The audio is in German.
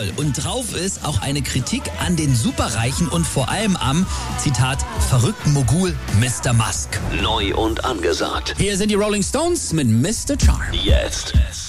voll. Und drauf ist auch eine Kritik an den Superreichen und vor allem am, Zitat, verrückten Mogul Mr. Musk. Neu und angesagt. Hier sind die Rolling Stones mit Mr. Charm. Jetzt.